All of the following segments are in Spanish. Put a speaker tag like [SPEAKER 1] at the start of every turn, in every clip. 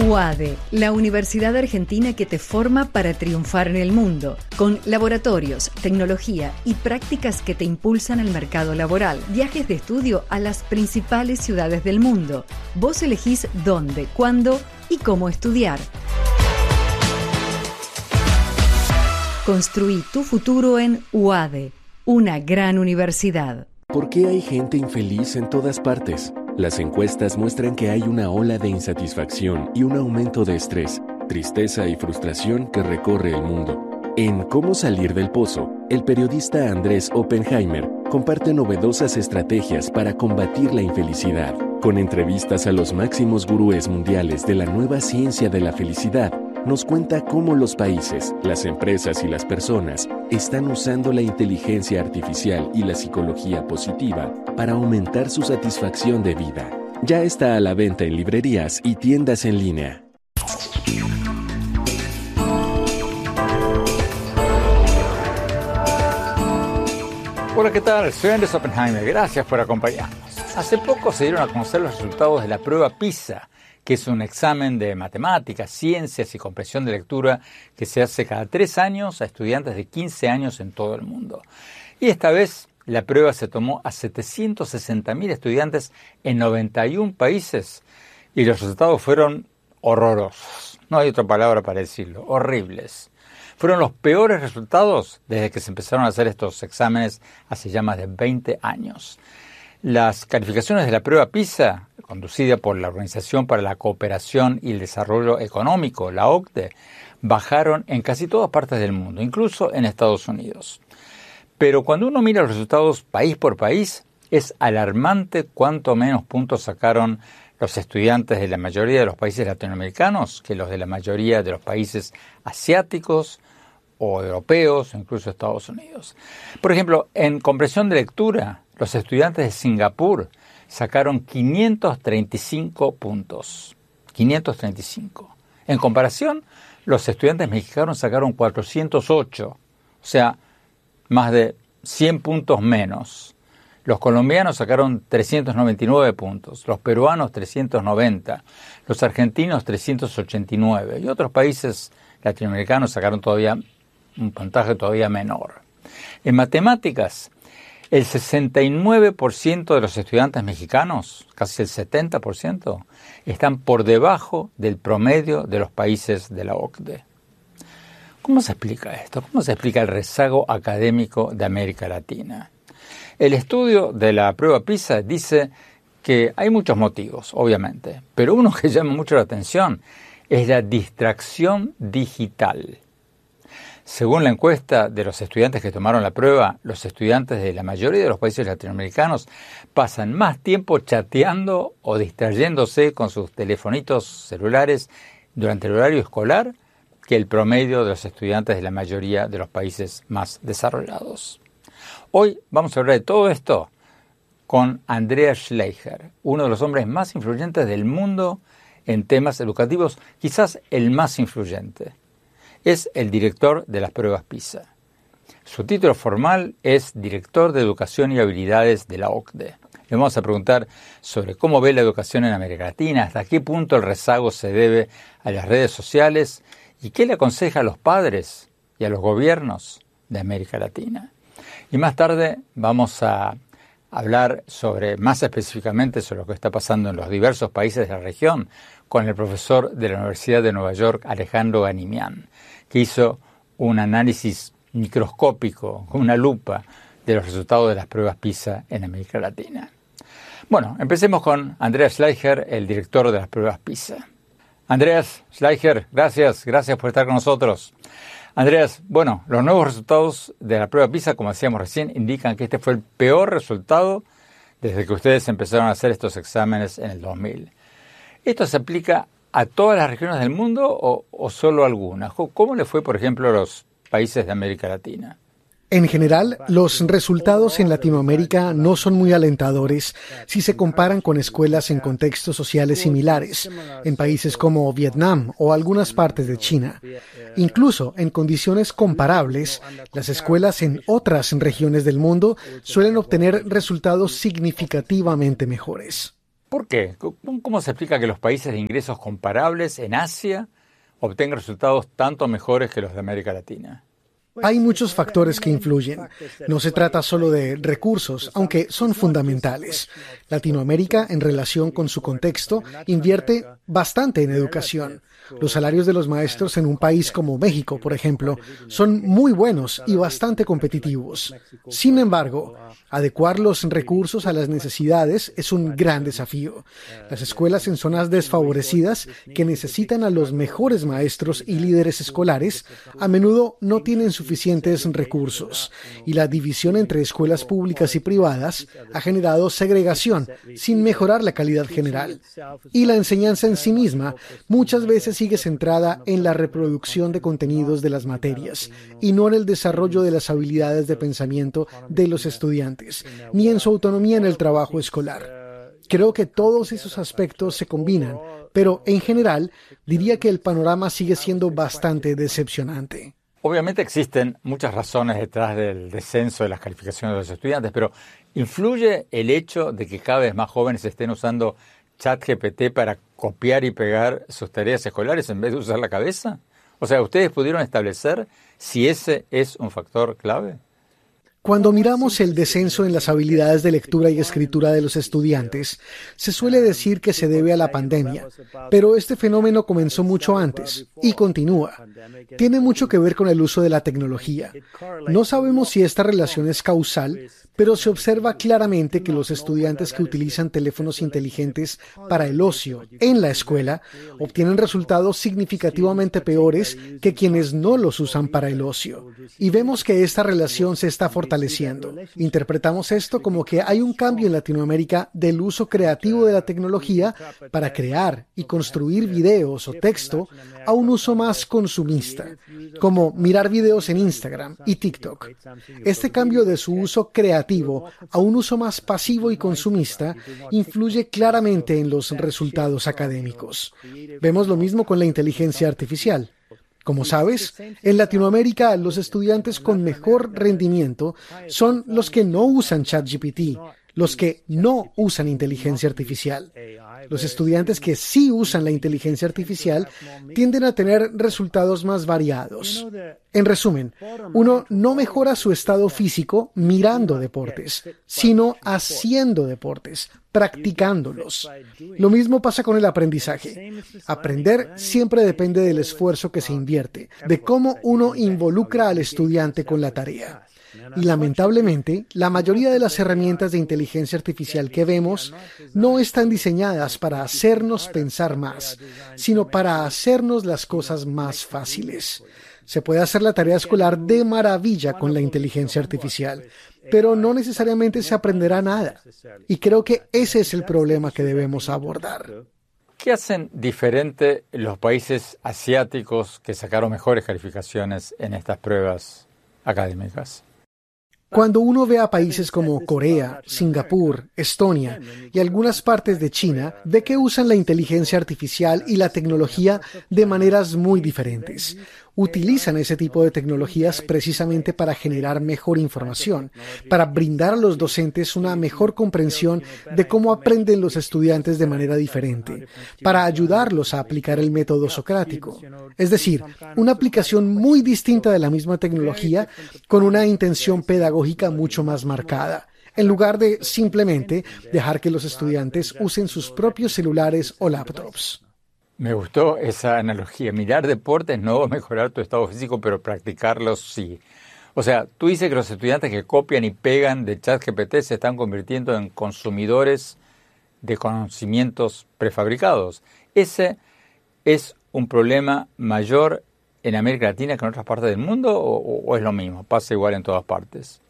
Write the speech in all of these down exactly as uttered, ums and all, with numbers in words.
[SPEAKER 1] U A D E, la universidad argentina que te forma para triunfar en el mundo, con laboratorios, tecnología y prácticas que te impulsan al mercado laboral. Viajes de estudio a las principales ciudades del mundo. Vos elegís dónde, cuándo y cómo estudiar. Construí tu futuro en U A D E, una gran universidad.
[SPEAKER 2] ¿Por qué hay gente infeliz en todas partes? Las encuestas muestran que hay una ola de insatisfacción y un aumento de estrés, tristeza y frustración que recorre el mundo. En Cómo salir del pozo, el periodista Andrés Oppenheimer comparte novedosas estrategias para combatir la infelicidad. Con entrevistas a los máximos gurúes mundiales de la nueva ciencia de la felicidad, nos cuenta cómo los países, las empresas y las personas están usando la inteligencia artificial y la psicología positiva para aumentar su satisfacción de vida. Ya está a la venta en librerías y tiendas en línea.
[SPEAKER 3] Hola, ¿qué tal? Soy Andrés Oppenheimer. Gracias por acompañarnos. Hace poco se dieron a conocer los resultados de la prueba PISA, que es un examen de matemáticas, ciencias y comprensión de lectura que se hace cada tres años a estudiantes de quince años en todo el mundo. Y esta vez la prueba se tomó a setecientos sesenta mil estudiantes en noventa y un países y los resultados fueron horrorosos. No hay otra palabra para decirlo, horribles. Fueron los peores resultados desde que se empezaron a hacer estos exámenes hace ya más de veinte años. Las calificaciones de la prueba PISA, conducida por la Organización para la Cooperación y el Desarrollo Económico, la O C D E, bajaron en casi todas partes del mundo, incluso en Estados Unidos. Pero cuando uno mira los resultados país por país, es alarmante cuánto menos puntos sacaron los estudiantes de la mayoría de los países latinoamericanos que los de la mayoría de los países asiáticos o europeos o incluso Estados Unidos. Por ejemplo, en comprensión de lectura, los estudiantes de Singapur sacaron quinientos treinta y cinco puntos. quinientos treinta y cinco. En comparación, los estudiantes mexicanos sacaron cuatrocientos ocho, o sea, más de cien puntos menos. Los colombianos sacaron trescientos noventa y nueve puntos, los peruanos trescientos noventa, los argentinos trescientos ochenta y nueve y otros países latinoamericanos sacaron todavía un puntaje todavía menor. En matemáticas, el sesenta y nueve por ciento de los estudiantes mexicanos, casi el setenta por ciento, están por debajo del promedio de los países de la O C D E. ¿Cómo se explica esto? ¿Cómo se explica el rezago académico de América Latina? El estudio de la prueba PISA dice que hay muchos motivos, obviamente, pero uno que llama mucho la atención es la distracción digital. Según la encuesta de los estudiantes que tomaron la prueba, los estudiantes de la mayoría de los países latinoamericanos pasan más tiempo chateando o distrayéndose con sus telefonitos celulares durante el horario escolar que el promedio de los estudiantes de la mayoría de los países más desarrollados. Hoy vamos a hablar de todo esto con Andreas Schleicher, uno de los hombres más influyentes del mundo en temas educativos, quizás el más influyente. Es el director de las pruebas PISA. Su título formal es Director de Educación y Habilidades de la O C D E. Le vamos a preguntar sobre cómo ve la educación en América Latina, hasta qué punto el rezago se debe a las redes sociales y qué le aconseja a los padres y a los gobiernos de América Latina. Y más tarde vamos a hablar sobre, más específicamente sobre lo que está pasando en los diversos países de la región con el profesor de la Universidad de Nueva York, Alejandro Ganimian, que hizo un análisis microscópico, con una lupa, de los resultados de las pruebas PISA en América Latina. Bueno, empecemos con Andreas Schleicher, el director de las pruebas PISA. Andreas Schleicher, gracias, gracias por estar con nosotros. Andreas, bueno, los nuevos resultados de la prueba PISA, como decíamos recién, indican que este fue el peor resultado desde que ustedes empezaron a hacer estos exámenes en el dos mil. ¿Esto se aplica a todas las regiones del mundo o, o solo a algunas? ¿Cómo le fue, por ejemplo, a los países de América Latina?
[SPEAKER 4] En general, los resultados en Latinoamérica no son muy alentadores si se comparan con escuelas en contextos sociales similares, en países como Vietnam o algunas partes de China. Incluso en condiciones comparables, las escuelas en otras regiones del mundo suelen obtener resultados significativamente mejores.
[SPEAKER 3] ¿Por qué? ¿Cómo se explica que los países de ingresos comparables en Asia obtengan resultados tanto mejores que los de América Latina?
[SPEAKER 4] Hay muchos factores que influyen. No se trata solo de recursos, aunque son fundamentales. Latinoamérica, en relación con su contexto, invierte bastante en educación. Los salarios de los maestros en un país como México, por ejemplo, son muy buenos y bastante competitivos. Sin embargo, adecuar los recursos a las necesidades es un gran desafío. Las escuelas en zonas desfavorecidas, que necesitan a los mejores maestros y líderes escolares, a menudo no tienen suficientes recursos, y la división entre escuelas públicas y privadas ha generado segregación, sin mejorar la calidad general. Y la enseñanza en sí misma muchas veces sigue centrada en la reproducción de contenidos de las materias y no en el desarrollo de las habilidades de pensamiento de los estudiantes, ni en su autonomía en el trabajo escolar. Creo que todos esos aspectos se combinan, pero en general diría que el panorama sigue siendo bastante decepcionante.
[SPEAKER 3] Obviamente existen muchas razones detrás del descenso de las calificaciones de los estudiantes, pero ¿influye el hecho de que cada vez más jóvenes estén usando ChatGPT para copiar y pegar sus tareas escolares en vez de usar la cabeza? O sea, ¿ustedes pudieron establecer si ese es un factor clave?
[SPEAKER 4] Cuando miramos el descenso en las habilidades de lectura y escritura de los estudiantes, se suele decir que se debe a la pandemia, pero este fenómeno comenzó mucho antes y continúa. Tiene mucho que ver con el uso de la tecnología. No sabemos si esta relación es causal, pero se observa claramente que los estudiantes que utilizan teléfonos inteligentes para el ocio en la escuela obtienen resultados significativamente peores que quienes no los usan para el ocio. Y vemos que esta relación se está fortaleciendo. Interpretamos esto como que hay un cambio en Latinoamérica del uso creativo de la tecnología para crear y construir videos o texto a un uso más consumista, como mirar videos en Instagram y TikTok. Este cambio de su uso creativo a un uso más pasivo y consumista influye claramente en los resultados académicos. Vemos lo mismo con la inteligencia artificial. Como sabes, en Latinoamérica los estudiantes con mejor rendimiento son los que no usan ChatGPT, los que no usan inteligencia artificial. Los estudiantes que sí usan la inteligencia artificial tienden a tener resultados más variados. En resumen, uno no mejora su estado físico mirando deportes, sino haciendo deportes, practicándolos. Lo mismo pasa con el aprendizaje. Aprender siempre depende del esfuerzo que se invierte, de cómo uno involucra al estudiante con la tarea. Y lamentablemente, la mayoría de las herramientas de inteligencia artificial que vemos no están diseñadas para hacernos pensar más, sino para hacernos las cosas más fáciles. Se puede hacer la tarea escolar de maravilla con la inteligencia artificial, pero no necesariamente se aprenderá nada. Y creo que ese es el problema que debemos abordar.
[SPEAKER 3] ¿Qué hacen diferente los países asiáticos que sacaron mejores calificaciones en estas pruebas académicas?
[SPEAKER 4] Cuando uno ve a países como Corea, Singapur, Estonia y algunas partes de China, ve que usan la inteligencia artificial y la tecnología de maneras muy diferentes. Utilizan ese tipo de tecnologías precisamente para generar mejor información, para brindar a los docentes una mejor comprensión de cómo aprenden los estudiantes de manera diferente, para ayudarlos a aplicar el método socrático. Es decir, una aplicación muy distinta de la misma tecnología con una intención pedagógica mucho más marcada, en lugar de simplemente dejar que los estudiantes usen sus propios celulares o laptops.
[SPEAKER 3] Me gustó esa analogía. Mirar deportes no va a mejorar tu estado físico, pero practicarlos sí. O sea, tú dices que los estudiantes que copian y pegan de ChatGPT se están convirtiendo en consumidores de conocimientos prefabricados. ¿Ese es un problema mayor en América Latina que en otras partes del mundo o, o es lo mismo? ¿Pasa igual en todas partes?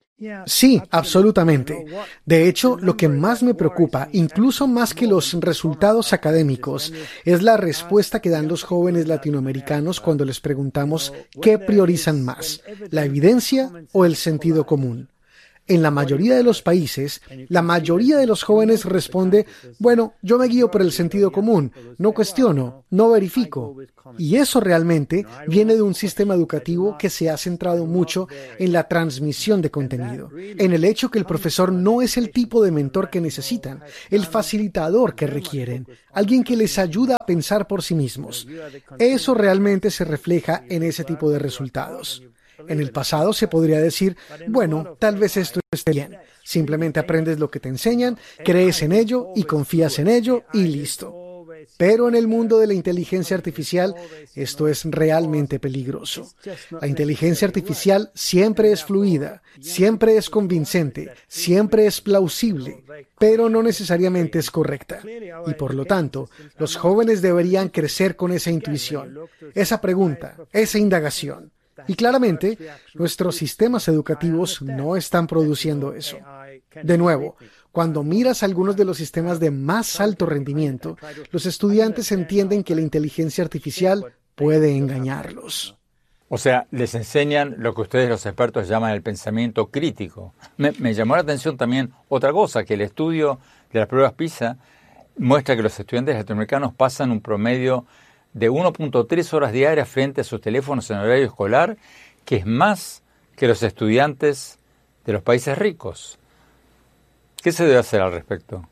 [SPEAKER 4] Sí, absolutamente. De hecho, lo que más me preocupa, incluso más que los resultados académicos, es la respuesta que dan los jóvenes latinoamericanos cuando les preguntamos qué priorizan más, la evidencia o el sentido común. En la mayoría de los países, la mayoría de los jóvenes responde, bueno, yo me guío por el sentido común, no cuestiono, no verifico. Y eso realmente viene de un sistema educativo que se ha centrado mucho en la transmisión de contenido, en el hecho que el profesor no es el tipo de mentor que necesitan, el facilitador que requieren, alguien que les ayuda a pensar por sí mismos. Eso realmente se refleja en ese tipo de resultados. En el pasado se podría decir, bueno, tal vez esto esté bien. Simplemente aprendes lo que te enseñan, crees en ello y confías en ello y listo. Pero en el mundo de la inteligencia artificial, esto es realmente peligroso. La inteligencia artificial siempre es fluida, siempre es convincente, siempre es plausible, pero no necesariamente es correcta. Y por lo tanto, los jóvenes deberían crecer con esa intuición, esa pregunta, esa indagación. Y claramente, nuestros sistemas educativos no están produciendo eso. De nuevo, cuando miras algunos de los sistemas de más alto rendimiento, los estudiantes entienden que la inteligencia artificial puede engañarlos.
[SPEAKER 3] O sea, les enseñan lo que ustedes los expertos llaman el pensamiento crítico. Me, me llamó la atención también otra cosa, que el estudio de las pruebas PISA muestra que los estudiantes latinoamericanos pasan un promedio de uno punto tres horas diarias frente a sus teléfonos en horario escolar, que es más que los estudiantes de los países ricos. ¿Qué se debe hacer al respecto?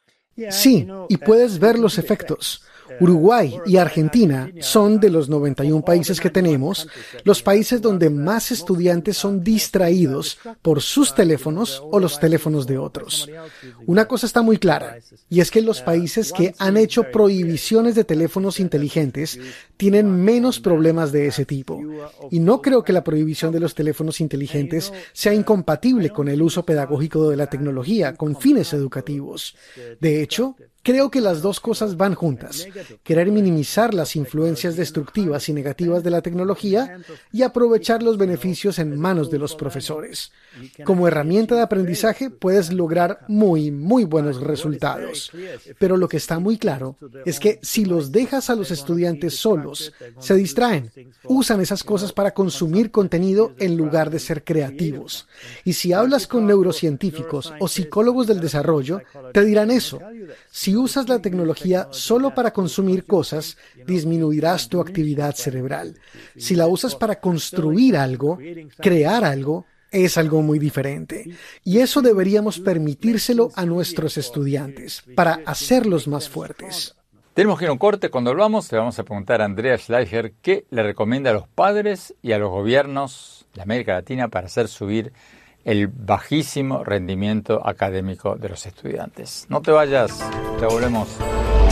[SPEAKER 4] Sí, y puedes ver los efectos. Uruguay y Argentina son, de los noventa y uno países que tenemos, los países donde más estudiantes son distraídos por sus teléfonos o los teléfonos de otros. Una cosa está muy clara, y es que los países que han hecho prohibiciones de teléfonos inteligentes tienen menos problemas de ese tipo. Y no creo que la prohibición de los teléfonos inteligentes sea incompatible con el uso pedagógico de la tecnología con fines educativos. De hecho, creo que las dos cosas van juntas. Querer minimizar las influencias destructivas y negativas de la tecnología y aprovechar los beneficios en manos de los profesores. Como herramienta de aprendizaje puedes lograr muy, muy buenos resultados. Pero lo que está muy claro es que si los dejas a los estudiantes solos, se distraen. Usan esas cosas para consumir contenido en lugar de ser creativos. Y si hablas con neurocientíficos o psicólogos del desarrollo, te dirán eso. Si usas la tecnología solo para consumir cosas, disminuirás tu actividad cerebral. Si la usas para construir algo, crear algo, es algo muy diferente. Y eso deberíamos permitírselo a nuestros estudiantes, para hacerlos más fuertes.
[SPEAKER 3] Tenemos que ir a un corte. Cuando volvamos, le vamos a preguntar a Andrea Schleicher qué le recomienda a los padres y a los gobiernos de América Latina para hacer subir el bajísimo rendimiento académico de los estudiantes. No te vayas, te volvemos.